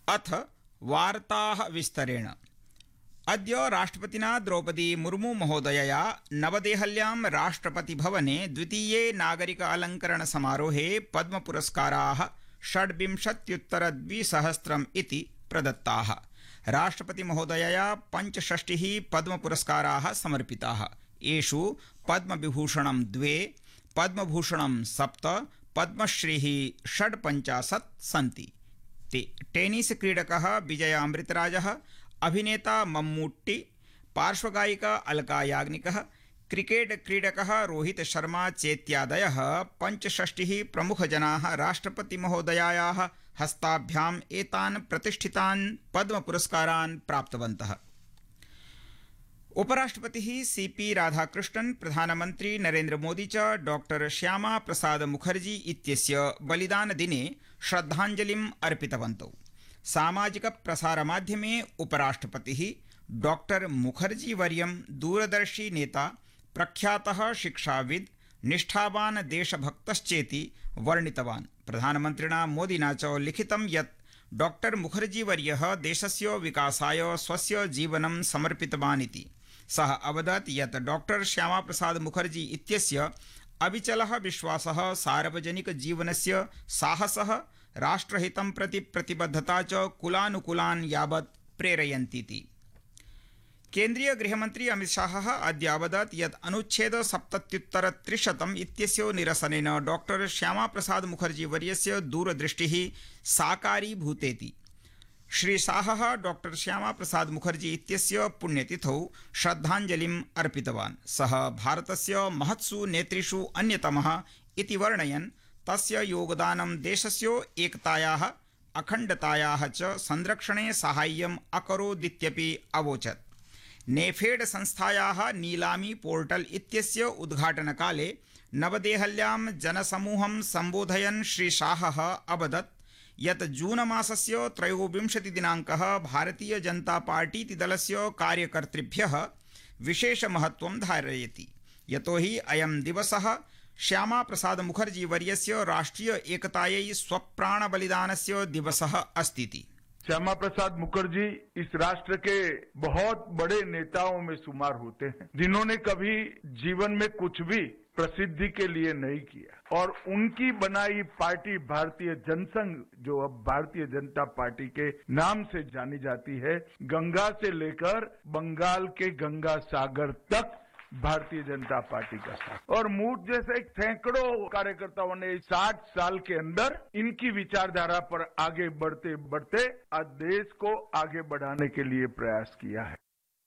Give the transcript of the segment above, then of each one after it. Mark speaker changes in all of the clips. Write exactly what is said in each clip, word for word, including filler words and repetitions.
Speaker 1: अथ वार्ताः विस्तरेण। अद्य राष्ट्रपतिना द्रौपदी मुर्मू महोदयया नवदेहल्यां राष्ट्रपतिभवने द्वितीये नागरिक अलङ्करण समारोहे पद्मपुरस्काराः षड्विंशत्युत्तरद्विसहस्रम् इति प्रदत्ताः। राष्ट्रपति महोदयया पञ्चषष्टिः पद्मपुरस्काराः समर्पिताः। येषु पद्मविभूषणं द्वे, पद्मभूषणं सप्त, पद्मश्रीः षड्पञ्चाशत् सन्ति। टेनिस क्रीडकः विजय अमृतराजः, अभिनेता मम्मूट्टी, पार्श्वगायिका अलका याग्निकः, क्रिकेट क्रीडकः रोहित शर्मा चेत्यादयः पञ्चषष्टिः प्रमुखजनाः राष्ट्रपति महोदयायाः हस्ताभ्याम् एतान् प्रतिष्ठितान् पद्मपुरस्कारान् प्राप्तवन्तः। उपराष्ट्रपतिः सी पी राधाकृष्णन्, प्रधानमन्त्री नरेन्द्र मोदी च डॉक्टर श्यामा प्रसाद मुखर्जी इत्यस्य बलिदानदिने श्रद्धाञ्जलिम् अर्पितवन्तौ। सामाजिक प्रसारमाध्यमे उपराष्ट्रपतिः डॉक्टर मुखर्जी वर्यं दूरदर्शी नेता, प्रख्यातः शिक्षाविद्, निष्ठावान् देशभक्तश्चेति वर्णितवान्। प्रधानमन्त्रिणा मोदिना च लिखितं यत् डॉक्टर मुखर्जी वर्यः देशस्य विकासाय स्वस्य जीवनं समर्पितवान् इति। सः अवदत् यत् डॉक्टर श्यामा प्रसाद मुखर्जी इत्यस्य अविचलः विश्वासः, सार्वजनिक जीवनस्य साहसः, राष्ट्रहितं प्रति प्रतिबद्धता च कुलानुकुलान् यावत् प्रेरयन्तीति। केन्द्रीय गृहमन्त्री अमित शाहः अद्य अवदत् यत् अनुच्छेद सप्तत्युत्तरत्रिशतम् इत्यस्य निरसनेन डॉक्टर श्यामा प्रसाद मुखर्जी वर्यस्य दूरदृष्टिः साकारीभूतेति। श्री शाहः डॉक्टर श्यामा प्रसाद मुखर्जी इत्यस्य पुण्यतिथौ श्रद्धाञ्जलिम् अर्पितवान्। सः भारतस्य महत्सु नेतृषु अन्यतमः इति वर्णयन् तस्य योगदानं देशस्य एकतायाः, अखण्डतायाः च संरक्षणे साहाय्यम् अकरोदित्यपि अवोचत्। नेफेड संस्थायाः नीलामी पोर्टल इत्यस्य उद्घाटनकाले नवदेहल्यां जनसमूहं सम्बोधयन् श्री शाहः अवदत् यत् जून मासस्य त्रयोविंशतिदिनाङ्कः भारतीय जनता पार्टीति दलस्य कार्यकर्तृभ्यः विशेषमहत्त्वं धारयति। यतोहि अयं दिवसः श्यामा प्रसाद मुखर्जी वर्यस्य राष्ट्रीय एकतायै स्वप्राणबलिदानस्य दिवसः अस्ति।
Speaker 2: श्यामा प्रसाद मुखर्जी इस राष्ट्र के बहुत बड़े नेताओं में शुमार होते हैं, जिन्होंने कभी जीवन में कुछ भी प्रसिद्धि के लिए नहीं किया, और उनकी बनाई पार्टी भारतीय जनसंघ, जो अब भारतीय जनता पार्टी के नाम से जानी जाती है, गंगा से लेकर बंगाल के गंगा सागर तक भारतीय जनता पार्टी का साथ, और मूठ जैसे सैकड़ों कार्यकर्ताओं ने साठ साल के अंदर इनकी विचारधारा पर आगे बढ़ते बढ़ते आज देश को आगे बढ़ाने के लिए प्रयास किया है।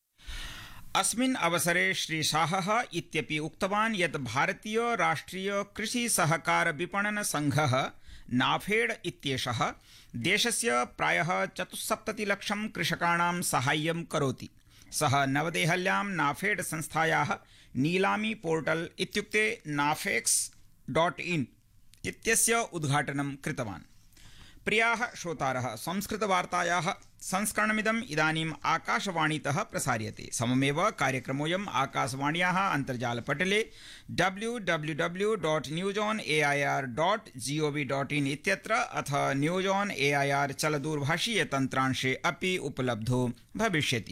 Speaker 1: अस्मिन् अवसरे श्री शाहः इत्यपि उक्तवान् यत् भारतीय राष्ट्रीय कृषि सहकार विपणन संघः नाफेड इत्येषः देशस्य प्रायः चतुस्सप्ततिलक्षं कृषकाणां साहाय्यं करोति। सः नवदेहल्यां नाफेड संस्थायाः नीलामी पोर्टल इत्युक्ते नाफेक्स डॉट इन इत्यस्य उद्घाटनं कृतवान्। प्रियाः श्रोतारः, संस्कृतवार्तायाः संस्करणमिदम् इदानीम् आकाशवाणीतः प्रसार्यते। सममेव कार्यक्रमोऽयम् आकाशवाण्याः अन्तर्जालपटले W W W dot news on A I R dot G O V dot in इत्यत्र अथ news on A I R चलदूरभाषीय तन्त्रांशे अपि उपलब्धो भविष्यति।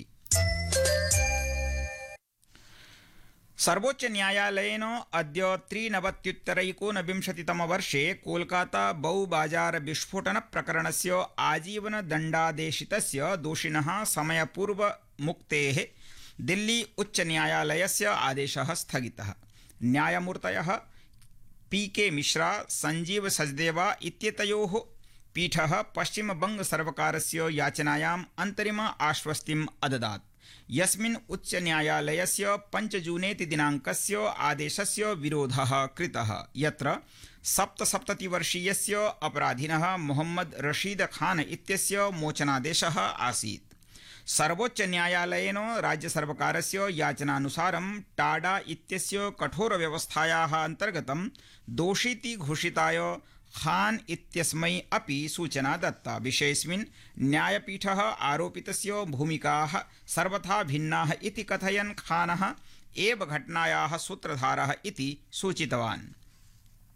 Speaker 1: सर्वोच्च न्यायालयेन अद्य त्रिनवत्युत्तरैकोनविंशतितमवर्षे कोलकाता बहुबाजार विस्फोटन प्रकरणस्य आजीवनदण्डादेशितस्य दोषिणः समयपूर्वमुक्तेः दिल्ली उच्च न्यायालयस्य आदेशः स्थगितः। न्यायमूर्तयः पी के मिश्रा, संजीव सचदेवा इत्येतयोः पीठः पश्चिमबंग सर्वकारस्य याचनायाम् अन्तरिम आश्वस्तिम् अददात्, यस्मिन् उच्च न्यायालयस्य पञ्चजूनेति दिनाङ्कस्य आदेशस्य विरोधः कृतः, यत्र सप्तसप्ततिवर्षीयस्य अपराधिनः मोहम्मद रशीद खान इत्यस्य मोचनादेशः आसीत्। सर्वोच्च न्यायालयेन राज्यसर्वकारस्य याचनानुसारं टाडा इत्यस्य कठोरव्यवस्थायाः अन्तर्गतं दोषीति घोषिताय खान इत्यस्मै अपि सूचना दत्ता। विषयेऽस्मिन् न्यायपीठः आरोपितस्य भूमिकाः सर्वथा भिन्नाः इति कथयन् खानः एव घटनायाः सूत्रधारः इति सूचितवान्।